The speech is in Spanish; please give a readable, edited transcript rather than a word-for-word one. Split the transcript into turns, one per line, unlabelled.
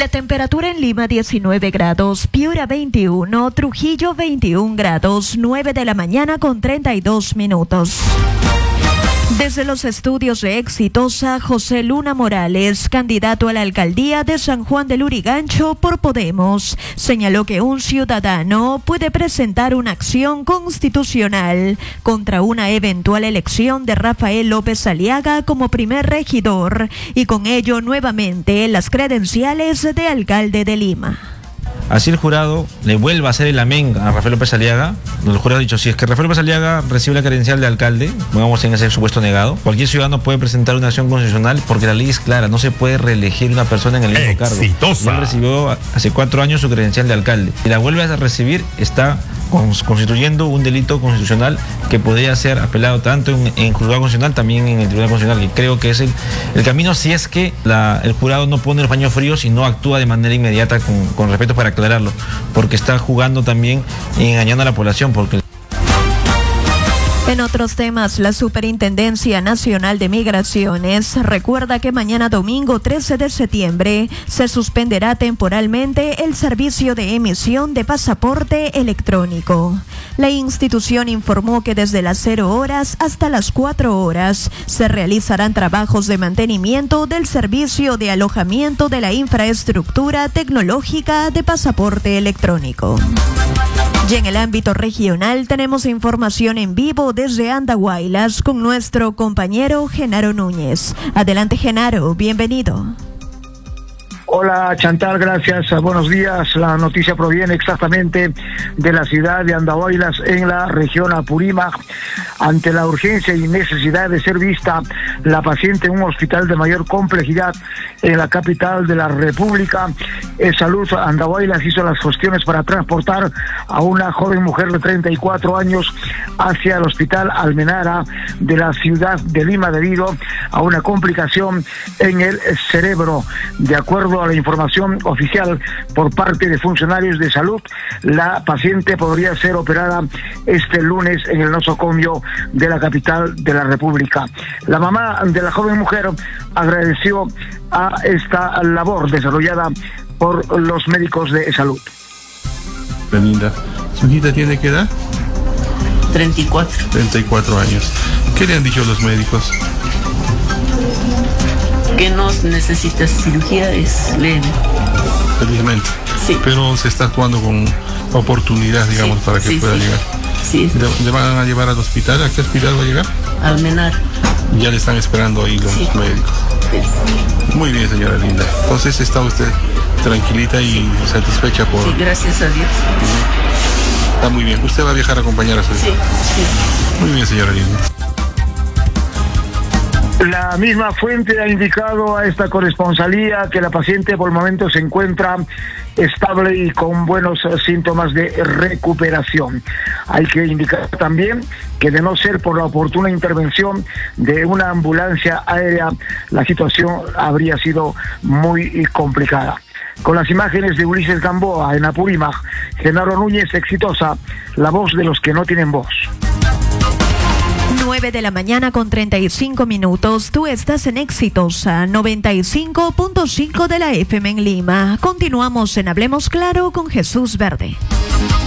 La temperatura en Lima 19 grados, Piura 21, Trujillo 21 grados, 9 de la mañana con 32 minutos. Desde los estudios de Exitosa, José Luna Morales, candidato a la alcaldía de San Juan del Lurigancho por Podemos, señaló que un ciudadano puede presentar una acción constitucional contra una eventual elección de Rafael López Aliaga como primer regidor y con ello nuevamente las credenciales de alcalde de Lima.
Así el jurado le vuelva a hacer el amén a Rafael López Aliaga. El jurado ha dicho, si es que Rafael López Aliaga recibe la credencial de alcalde, vamos en ese supuesto negado, cualquier ciudadano puede presentar una acción constitucional porque la ley es clara, no se puede reelegir una persona en el mismo cargo. Él recibió hace 4 años su credencial de alcalde. Si la vuelve a recibir, está constituyendo un delito constitucional que podría ser apelado tanto en juzgado constitucional, también en el Tribunal Constitucional, que creo que es el camino si es que el jurado no pone los paños fríos y no actúa de manera inmediata con respeto para aclararlo, porque está jugando también y engañando a la población, porque...
En otros temas, la Superintendencia Nacional de Migraciones recuerda que mañana domingo 13 de septiembre se suspenderá temporalmente el servicio de emisión de pasaporte electrónico. La institución informó que desde las 0 horas hasta las 4 horas se realizarán trabajos de mantenimiento del servicio de alojamiento de la infraestructura tecnológica de pasaporte electrónico. Y en el ámbito regional tenemos información en vivo desde Andahuaylas con nuestro compañero Genaro Núñez. Adelante, Genaro, bienvenido.
Hola Chantal, gracias, buenos días. La noticia proviene exactamente de la ciudad de Andahuaylas en la región Apurímac. Ante la urgencia y necesidad de ser vista la paciente en un hospital de mayor complejidad en la capital de la República, Salud Andahuaylas hizo las gestiones para transportar a una joven mujer de 34 años hacia el hospital Almenara de la ciudad de Lima debido a una complicación en el cerebro. De acuerdo a la información oficial por parte de funcionarios de salud, la paciente podría ser operada este lunes en el nosocomio de la capital de la República. La mamá de la joven mujer agradeció a esta labor desarrollada por los médicos de salud.
Linda. ¿Su hijita tiene qué edad?
34.
34 años. ¿Qué le han dicho los médicos?
Que no necesita cirugía, es leve.
Felizmente.
Sí.
Pero se está actuando con oportunidad, digamos, para que pueda llegar.
Sí.
¿Le van a llevar al hospital? ¿A qué hospital va a llegar?
Almenar.
Ya le están esperando ahí los médicos. Sí. Muy bien, señora Linda. Entonces está usted tranquilita y satisfecha por...
Sí, gracias a Dios.
Está muy bien. ¿Usted va a viajar a acompañar a su hija?
Sí.
Muy bien, señora Linda.
La misma fuente ha indicado a esta corresponsalía que la paciente por el momento se encuentra estable y con buenos síntomas de recuperación. Hay que indicar también que de no ser por la oportuna intervención de una ambulancia aérea, la situación habría sido muy complicada. Con las imágenes de Ulises Gamboa en Apurímac, Genaro Núñez, Exitosa, la voz de los que no tienen voz.
9 de la mañana con 35 minutos. Tú estás en Exitosa 95.5 de la FM en Lima. Continuamos en Hablemos Claro con Jesús Verde.